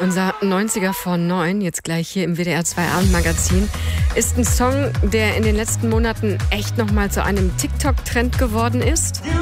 Unser 90er vor 9, jetzt gleich hier im WDR 2 Abendmagazin, ist ein Song, der in den letzten Monaten echt nochmal zu einem TikTok-Trend geworden ist.